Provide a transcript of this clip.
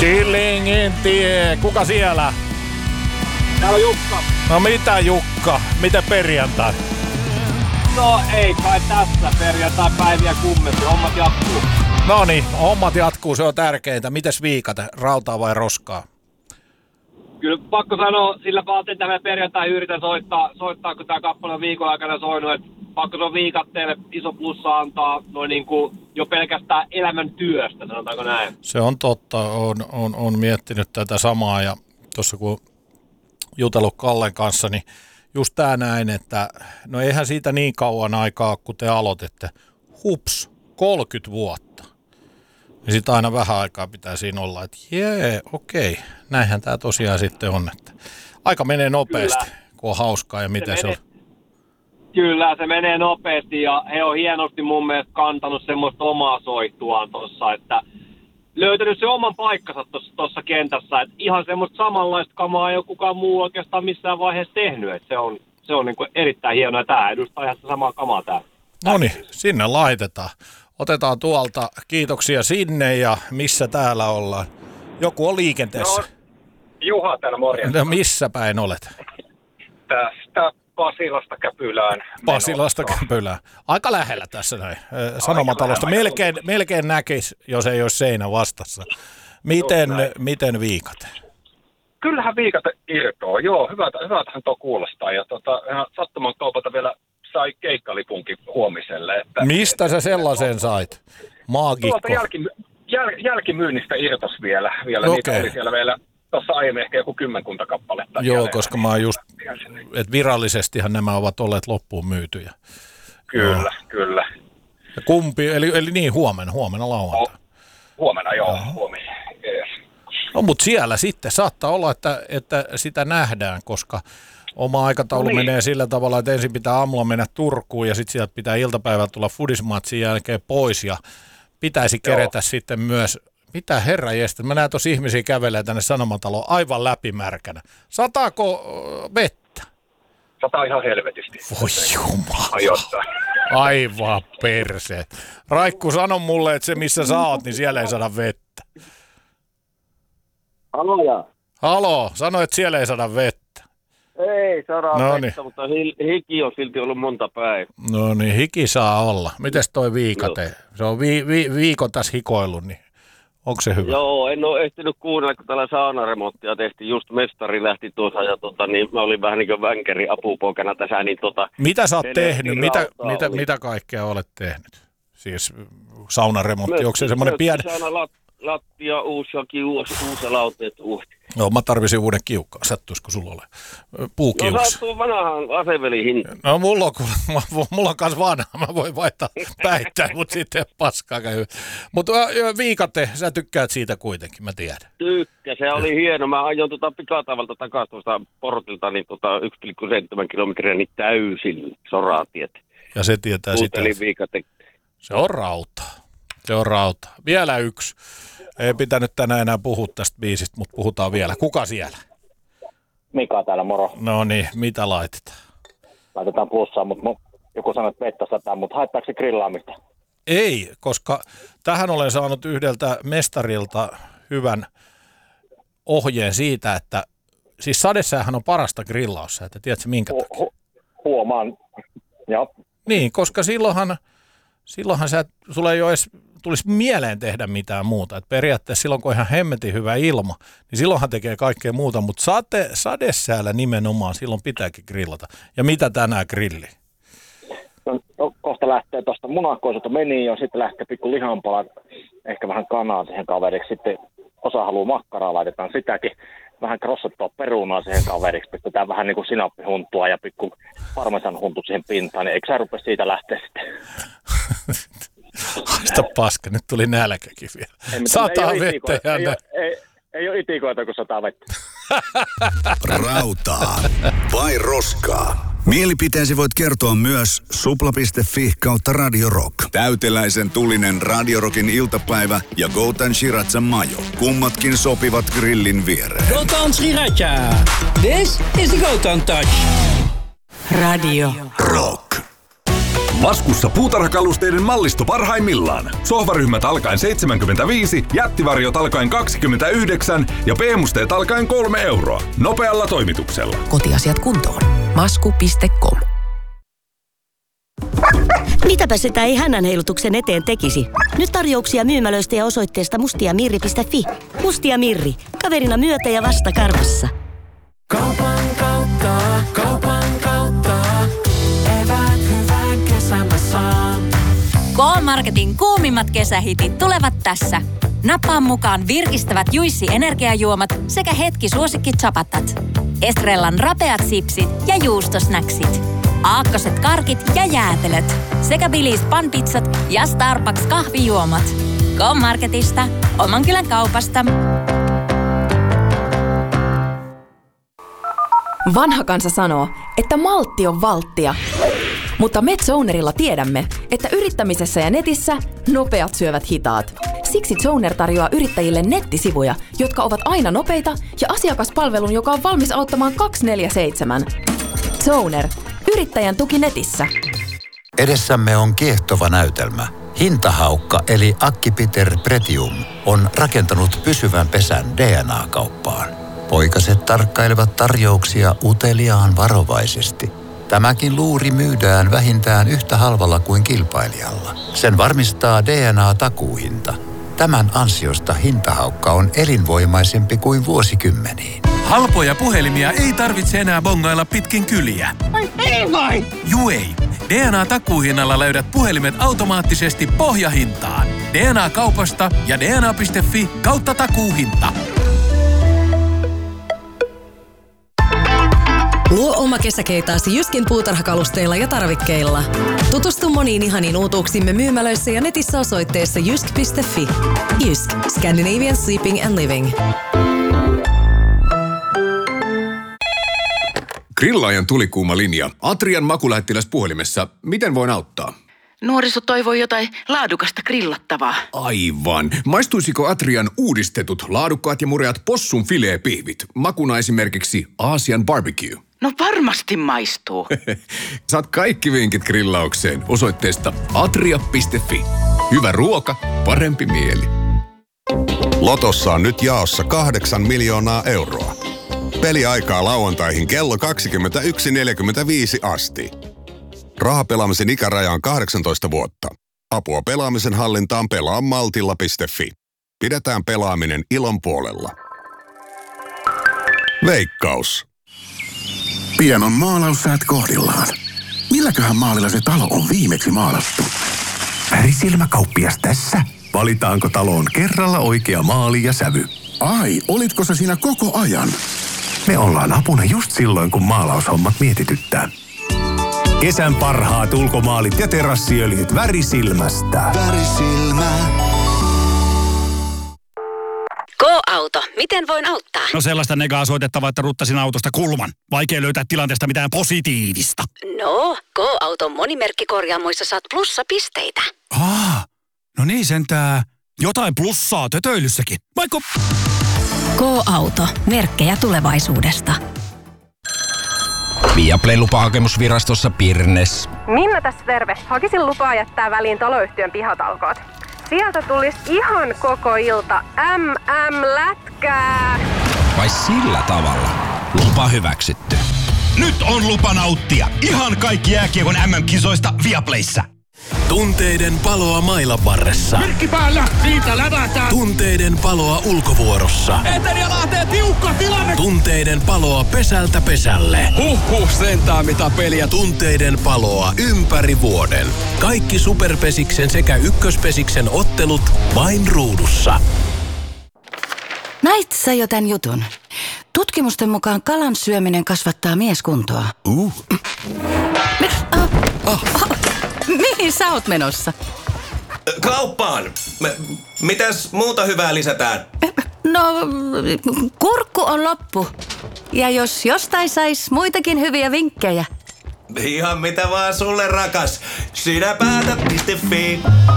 Killingin tie. Kuka siellä? Täällä on Jukka. No mitä Jukka? Miten perjantai? No ei kai tässä perjantai-päiviä kummemmin. Hommat jatkuu. No niin, hommat jatkuu, se on tärkeintä. Mites viikat? Rautaa vai roskaa? Kyllä pakko sanoa, sillä vaatin tämän perjantai yritän soittaa, kun tämä kappale on viikon aikana soinut, että pakko se on viikatteelle iso plussa antaa noin niin kuin jo pelkästään elämän työstä, sanotaanko näin. Se on totta, on miettinyt tätä samaa ja tuossa kun jutellut Kallen kanssa, niin just tää näin, että no eihän siitä niin kauan aikaa, kun te aloititte. Hups, 30 vuotta. Ja sitten aina vähän aikaa pitää siinä olla, että okei, näinhän tämä tosiaan sitten on. Että aika menee nopeasti, kyllä, kun on hauskaa ja miten se on. Kyllä, se menee nopeasti ja he on hienosti mun mielestä kantanut semmoista omaa soittuaan tuossa, että löytänyt se oman paikkansa tuossa kentässä. Että ihan semmoista samanlaista kamaa ei ole kukaan muu oikeastaan missään vaiheessa tehnyt. Että se on niin kuin erittäin hienoa ja tämä edustaa ihan samaa kamaa täällä. No niin, sinne laitetaan. Otetaan tuolta kiitoksia sinne ja missä täällä ollaan. Joku on liikenteessä. No, Juha täällä, morjens. No, missä päin olet? Tästä Pasilasta Käpylään. Pasilasta Käpylään. Aika lähellä tässä näin. Sanomatalosta. Melkein näkisi, jos ei olisi seinä vastassa. Miten viikat? Kyllähän viikat irtoaa. Joo, hyvältähän tuo kuulostaa. Ja ihan sattuman kaupalta vielä sai keikkalipunkin huomiselle. Että, mistä sä sellaisen sait? Maagikko. Tuolta jälkimyynnistä irtos vielä. Okay. Niitä oli siellä vielä tuossa aiemmin ehkä joku 10 kappaletta. Joo, koska mä oon just, että virallisestihan nämä ovat olleet loppuun myytyjä. Kyllä. Ja kumpi, eli niin huomenna lauantai. Huomenna, joo. Huomenna. Yes. No mutta siellä sitten saattaa olla, että sitä nähdään, koska oma aikataulu menee sillä tavalla, että ensin pitää aamulla mennä Turkuun ja sitten sieltä pitää iltapäivällä tulla Fudismatsin jälkeen pois ja pitäisi kerätä sitten myös, mitä herranjestas, mä näen tuossa ihmisiä kävelee tänne Sanomataloon aivan läpimärkänä. Sataako vettä? Sataa ihan helvetisti. Voi jumala. Aivan perseet. Raikku, sano mulle, että se missä sä oot, niin siellä ei saada vettä. Halo, sano, että siellä ei saada vettä. Ei saada vettä, niin, mutta hiki on silti ollut monta päivää. No niin, hiki saa olla. Mites toi viikate? Se on viikon tässä hikoillut, niin onko se hyvä? Joo, en ole ehtinyt kuunnella, kun täällä saunaremonttia tehtiin. Just mestari lähti tuossa ja niin mä olin vähän niin kuin vänkäri apupoikana tässä. Niin mitä sä oot tehnyt? Mitä kaikkea olet tehnyt? Siis saunaremontti, onko se semmoinen pieni? Lattia uusi ja uusi lauteet uusi. Joo, mä tarvisin uuden kiukkaa. Sattuisiko sulla ole puukiukas? No sattuu vanhaan aseveliin hinta. No mulla on kans vanha. Mä voin vaihtaa päittäin, mutta sitten paskaa käy. Mutta viikate, sä tykkäät siitä kuitenkin, mä tiedän. Se oli hieno. Mä ajoin pikatavalta takaisin tuosta portilta niin 1,7 kilometriä niin täysin soratiet. Ja se tietää sitä. Se on rauta. Vielä yksi. Ei pitänyt tänään enää puhua tästä biisistä, mutta puhutaan vielä. Kuka siellä? Mika täällä, moro. No niin, mitä laitetaan? Laitetaan plussaa, mutta joku sanoo, että vettä sataa, mutta haettaako se grillaamista? Ei, koska tähän olen saanut yhdeltä mestarilta hyvän ohjeen siitä, että siis sadessähän on parasta grillaussa, että tiedätkö minkä takia? Huomaan, joo. Niin, koska silloinhan sulla ei ole edes tulisi mieleen tehdä mitään muuta. Et periaatteessa silloin, kun on ihan hemmetin hyvä ilma, niin silloinhan tekee kaikkea muuta, mutta sadesäällä nimenomaan silloin pitääkin grillata. Ja mitä tänään grilli? No, kohta lähtee tuosta munakoiselta meni ja sitten lähtee pikku lihanpalat, ehkä vähän kanaa siihen kaveriksi. Sitten osa haluaa makkaraa, laitetaan sitäkin. Vähän krossattua perunaa siihen kaveriksi, pistetään vähän niin kuin sinappihuntua ja pikku parmesan huntu siihen pintaan, niin eikö sä rupea siitä lähteä sitten? Haista paska, nyt tuli nälkäkin vielä. Sataa vettä ja ei ole itikoita, kun sataa vettä. Rautaa vai roskaa? Mielipiteesi voit kertoa myös supla.fi/Radio Rock. Täyteläisen tulinen Radio Rockin iltapäivä ja Goutan Shiratsa majo. Kummatkin sopivat grillin viereen. Goutan Shiratsa. This is the Goutan Touch. Radio Rock. Laskussa puutarhakalusteiden mallisto parhaimmillaan. Sohvaryhmät alkaen 75, jättivarjot alkaen 29 ja p-musteet alkaen 3 euroa. Nopealla toimituksella. Kotiasiat kuntoon. Masku.com. Mitäpä sitä ei hännänheilutuksen eteen tekisi? Nyt tarjouksia myymälöistä ja osoitteesta mustiamirri.fi. Mustia Mirri. Kaverina myötä ja vasta karvassa. Kaupan kautta. Eväät hyvän kesän mä saan. K-Marketin kuumimmat kesähitit tulevat tässä. Nappaa mukaan virkistävät Juicy energiajuomat sekä hetki suosikki chapatat. Estrellan rapeat sipsit ja juustosnäksit. Aakkoset karkit ja jäätelöt. Sekä Billy's panpizzat ja Starbucks kahvijuomat. K-Marketista. Oman kylän kaupasta. Vanha kansa sanoo, että maltti on valttia. Mutta me Zonerilla tiedämme, että yrittämisessä ja netissä nopeat syövät hitaat. Siksi Zoner tarjoaa yrittäjille nettisivuja, jotka ovat aina nopeita ja asiakaspalvelun, joka on valmis auttamaan 24/7. Zoner. Yrittäjän tuki netissä. Edessämme on kiehtova näytelmä. Hintahaukka eli Acquipiter Pretium on rakentanut pysyvän pesän DNA-kauppaan. Poikaset tarkkailevat tarjouksia uteliaan varovaisesti. Tämäkin luuri myydään vähintään yhtä halvalla kuin kilpailijalla. Sen varmistaa DNA-takuuhinta. Tämän ansiosta hintahaukka on elinvoimaisempi kuin vuosikymmeniin. Halpoja puhelimia ei tarvitse enää bongailla pitkin kyliä. Vai? Juu ei. DNA-takuuhinnalla löydät puhelimet automaattisesti pohjahintaan. DNA-kaupasta ja dna.fi/takuuhinta. Luo oma kesäkeitaasi Jyskin puutarhakalusteilla ja tarvikkeilla. Tutustu moniin ihaniin uutuuksimme myymälöissä ja netissä osoitteessa jysk.fi. Jysk. Scandinavian Sleeping and Living. Grillaajan tulikuuma linja. Atrian makulähettiläs puhelimessa. Miten voin auttaa? Nuoriso toivoo jotain laadukasta grillattavaa. Aivan. Maistuisiko Atrian uudistetut, laadukkaat ja mureat possun fileepihvit? Makuna esimerkiksi Aasian barbecue. No varmasti maistuu. Saat kaikki vinkit grillaukseen osoitteesta atria.fi. Hyvä ruoka, parempi mieli. Lotossa on nyt jaossa 8 miljoonaa euroa. Peliaikaa lauantaihin kello 21.45 asti. Rahapelaamisen ikäraja on 18 vuotta. Apua pelaamisen hallintaan pelaa maltilla.fi. Pidetään pelaaminen ilon puolella. Veikkaus. Pian on maalaussäät kohdillaan. Milläköhän maalilla se talo on viimeksi maalattu? Värisilmäkauppias tässä. Valitaanko taloon kerralla oikea maali ja sävy? Ai, olitko sä siinä koko ajan? Me ollaan apuna just silloin, kun maalaushommat mietityttää. Kesän parhaat ulkomaalit ja terassiöljyt Värisilmästä. Värisilmä. K-auto. Miten voin auttaa? No sellaista negaa soitettavaa, että ruttasin autosta kulman. Vaikea löytää tilanteesta mitään positiivista. No, K-auton monimerkkikorjaamoissa saat plussapisteitä. No niin sentää. Jotain plussaa tötöilyssäkin. Vaikka... K-auto. Merkkejä tulevaisuudesta. Viaplay-lupahakemusvirastossa Pirnes. Minna tässä terve. Hakisin lupaa jättää väliin taloyhtiön pihatalkoot. Sieltä tulisi ihan koko ilta MM-lätkää. Vai sillä tavalla? Lupa hyväksytty. Nyt on lupa nauttia ihan kaikki jääkiekon MM-kisoista Viaplayssä. Tunteiden paloa mailan varressa. Merkki päällä, siitä lävätään. Tunteiden paloa ulkovuorossa. Eteri Lahteen tiukka tilanne. Tunteiden paloa pesältä pesälle. Sentää mitä peliä. Tunteiden paloa ympäri vuoden. Kaikki Superpesiksen sekä Ykköspesiksen ottelut vain ruudussa. Näit sä jo tän jutun? Tutkimusten mukaan kalan syöminen kasvattaa mieskuntoa. Mihin sä oot menossa? Kauppaan. Mitäs muuta hyvää lisätään? No, kurkku on loppu. Ja jos jostain sais muitakin hyviä vinkkejä. Ihan mitä vaan sulle, rakas. Sinä päätät.fi.